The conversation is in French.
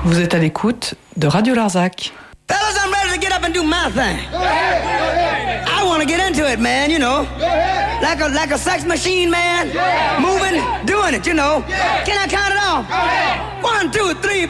Vous êtes à l'écoute de Radio Larzac. Fellas, I'm ready to get up and do my thing. I want to get into it, man, you know. Like a sex machine, man. Moving, doing it, you know. Can I count it off? 1, 2, 3.